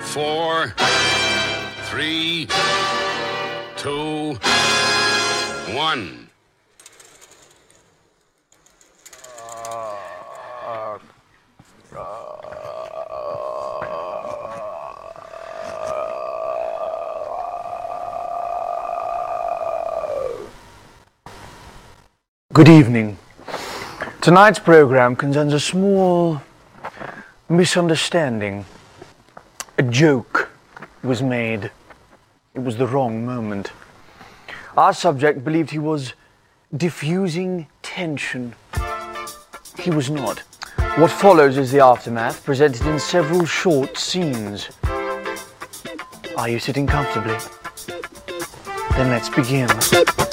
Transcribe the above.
4, 3, 2, 1. Good evening. Tonight's program concerns a small misunderstanding. A joke was made. It was the wrong moment. Our subject believed he was diffusing tension. He was not. What follows is the aftermath, presented in several short scenes. Are you sitting comfortably? Then let's begin.